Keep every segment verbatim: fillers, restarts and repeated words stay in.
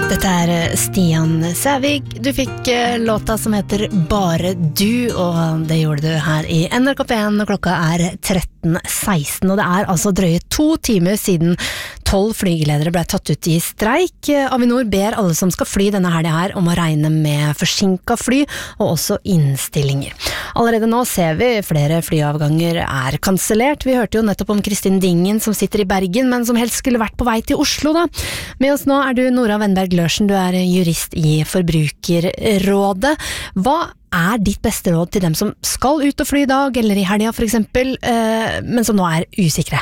Dette er Stian Sævik. Du fikk låta som heter Bare du, og det gjorde du her i N R K P en, og klokka er tretten seksten, og det er altså drøye to timer siden tolv flygeledere ble tatt ut i streik. Avinor ber alle som skal fly denne helgen her om å regne med forsinket fly, og også innstillinger. Allerede nå ser vi flere flyavganger er kansellert. Vi hørte jo nettopp om Kristin Dingen som sitter i Bergen, men som helst skulle vært på vei til Oslo da. Med oss nå er du Nora Wenberg Lørsen, du er jurist i Forbrukerrådet. Hva er ditt beste råd til dem som skal ut og fly i dag, eller i helga for eksempel, men som nå er usikre?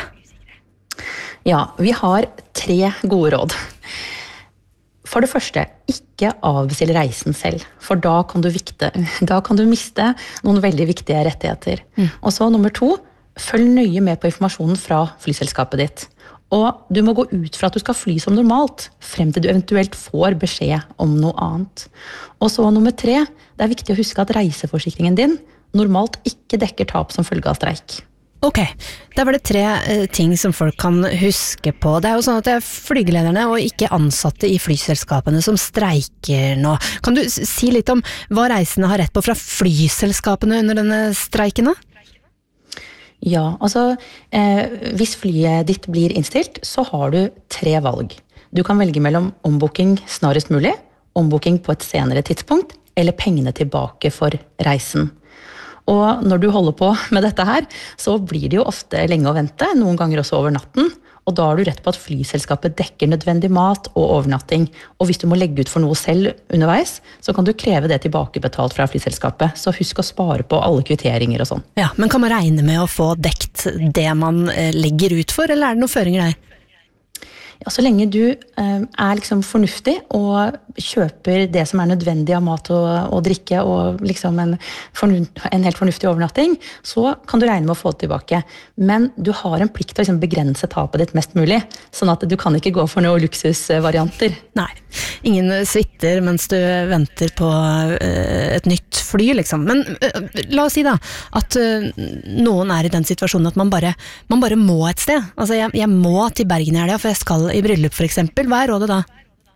Ja, vi har tre gode råd. For det første, ikke avbestill reisen selv, for da kan du, vikte, da kan du miste noen veldig viktige rettigheter. Mm. Og så nummer to, følg nøye med på informasjonen fra flyselskapet ditt. Og du må gå ut fra at du skal fly som normalt, frem til du eventuelt får beskjed om noe annet. Og så nummer tre, det er viktig å huske at reiseforsikringen din normalt ikke dekker tap som følge av streik. Ok, der var det tre uh, ting som folk kan huske på. Det er jo sånn at det er flygelederne og ikke ansatte i flyselskapene som streiker nå. Kan du si litt om hva reisende har rett på fra flyselskapene under denne streiken da? Ja, altså eh, hvis flyet ditt blir innstilt, så har du tre valg. Du kan velge mellom ombooking snarest mulig, ombooking på et senere tidspunkt, eller pengene tilbake for reisen. Og når du holder på med dette her, så blir det jo ofte lenge å vente, noen ganger også over natten, og da har du rett på at flyselskapet dekker nødvendig mat og overnatting. Og hvis du må legge ut for noe selv underveis, så kan du kreve det tilbakebetalt fra flyselskapet. Så husk å spare på alle kvitteringer og sånn. Ja, men kan man regne med å få dekt det man legger ut for, eller er det noen føringer der? Ja, så lenge du eh, er liksom fornuftig og kjøper det som er nødvendig av mat og, og drikke og liksom en, en helt fornuftig overnatting, så kan du regne med å få det tilbake. Men du har en plikt til å liksom begrense tapet ditt mest mulig, sånn at du kan ikke gå for noen luksusvarianter. Nei, ingen svitter mens du venter på uh, et nytt fly, liksom. Men uh, la oss si da, at uh, noen er i den situasjonen at man bare, man bare må et sted. Altså, jeg, jeg må til Bergen i helga, for jeg skal i bryllup for eksempel. Hva er rådet da?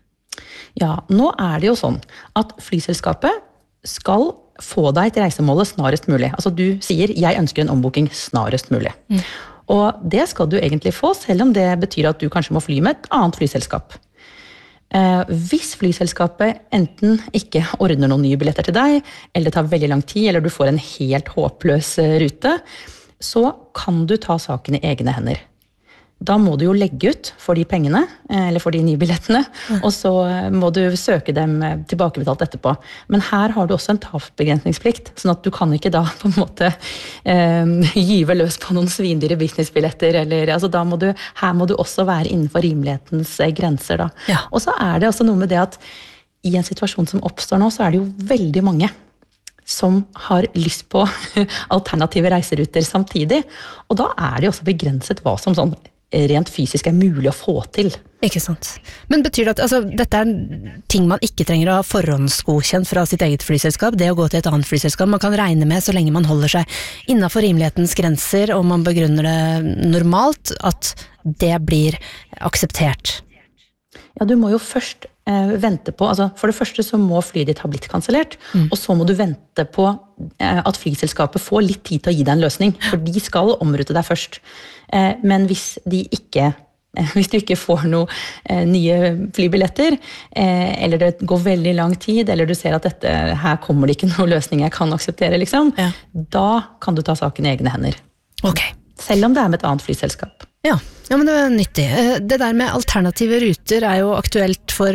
Ja, nå er det jo sånn at flyselskapet skal få deg til reisemålet snarest mulig. Altså du sier, jeg ønsker en ombooking snarest mulig. Mm. Og det skal du egentlig få, selv om det betyr at du kanskje må fly med et annet flyselskap. Eh, hvis flyselskapet enten ikke ordner noen nye billetter til deg, eller det tar veldig lang tid, eller du får en helt håpløs rute, så kan du ta saken i egne hender. Da må du jo legge ut for de pengene, eller for de nye billettene, mm. og så må du søke dem tilbakebetalt etterpå. Men her har du også en tapsbegrensningsplikt, sånn at du kan ikke da på en måte eh, gyve løs på noen svindyre businessbilletter, eller altså da må du, her må du også være innenfor rimelighetens grenser da. Ja. Og så er det også noe med det at i en situasjon som oppstår nå, så er det jo veldig mange som har lyst på alternative reiseruter samtidig, og da er det jo også begrenset hva som sånn rent fysisk er mulig å få til. Ikke sant. Men betyr det at altså, dette er ting man ikke trenger å ha forhåndsgodkjent fra sitt eget flyselskap, det å gå til et annet flyselskap, man kan regne med så lenge man holder seg innenfor rimelighetens grenser, og man begrunner det normalt, at det blir akseptert? Ja, du må jo først eh, vente på, altså for det første så må flyet ditt ha blitt kansellert, mm. og så må du vente på eh, at flyselskapet får litt tid til å gi deg en løsning, for de skal omrute deg først. Eh, men hvis de ikke, eh, hvis du ikke får noen eh, nye flybilletter, eh, eller det går veldig lang tid, eller du ser at dette, her kommer det ikke noen løsning jeg kan akseptere, liksom, ja. Da kan du ta saken i egne hender. Ok. Selv om det er med et annet flyselskap. Ja, ja, men det er nyttig. Det der med alternative ruter er jo aktuelt for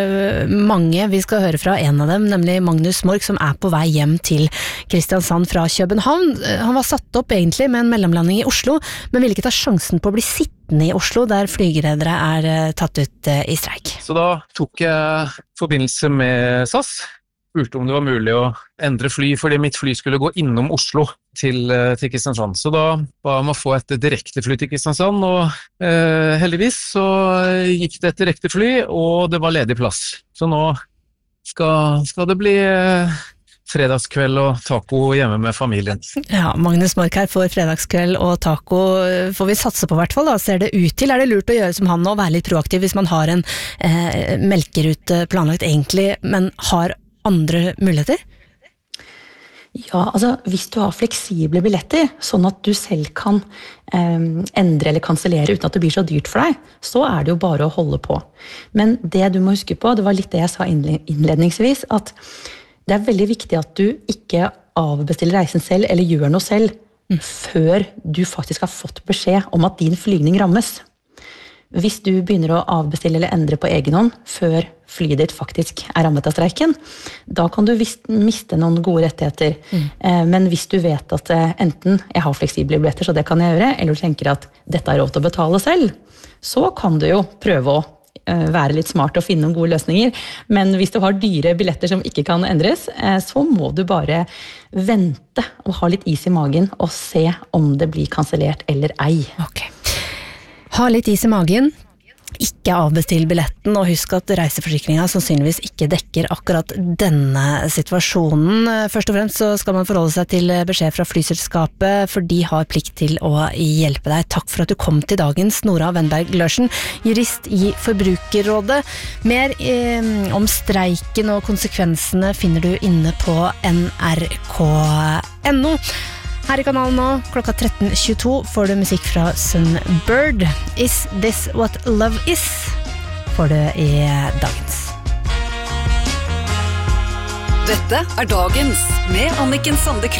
mange. Vi skal høre fra en av dem, nemlig Magnus Mork, som er på vei hjem til Kristiansand fra København. Han var satt opp egentlig med en mellomlanding i Oslo, men ville ikke ta sjansen på å bli sittende i Oslo, der flygeledere er tatt ut i streik. Så da tok jeg forbindelse med S A S, spurte om det var mulig å endre fly, fordi mitt fly skulle gå innom Oslo til, til Kristiansand. Så da ba jeg om å få et direktefly til Kristiansand, og eh, heldigvis så gikk det et direktefly, og det var ledig plass. Så nå skal, skal det bli eh, fredagskveld og taco hjemme med familien. Ja, Magnus Mork her for fredagskveld og taco får vi satse på hvert fall da, ser det ut til. Er det lurt å gjøre som han og være litt proaktiv hvis man har en eh, melkerute planlagt egentlig, men har andre muligheter? Ja, altså hvis du har fleksible billetter, sånn at du selv kan eh, endre eller kansellere uten at det blir så dyrt for deg, så er det jo bare å holde på. Men det du må huske på, det var litt det jeg sa innledningsvis, at det er veldig viktig at du ikke avbestiller reisen selv eller gjør noe selv mm. før du faktisk har fått beskjed om at din flygning rammes. Hvis du begynner å avbestille eller endre på egen hånd før flyet ditt faktisk er rammet av streiken, da kan du miste noen gode rettigheter. Mm. Men hvis du vet at enten jeg har fleksible billetter, så det kan jeg gjøre, eller du tenker at dette er råd til å betale selv, så kan du jo prøve å være litt smart og finne noen gode løsninger. Men hvis du har dyre billetter som ikke kan endres, så må du bare vente og ha litt is i magen og se om det blir kansellert eller ei. Ok. Ha litt is i magen, ikke avbestill billetten, og husk at reiseforsikringen sannsynligvis ikke dekker akkurat denne situasjonen. Først og fremst så skal man forholde seg til beskjed fra flyselskapet, for de har plikt til å hjelpe deg. Takk for at du kom til dagens, Nora Wenberg Larsen, jurist i Forbrukerrådet. Mer eh, om streiken og konsekvensene finner du inne på N R K punktum N O. Her i kanalen nå, klokka tretten tjueto, får du musikk fra Sunbird. Is This What Love Is? Får du i dagens. Dette er dagens med Anniken Sande Krogh.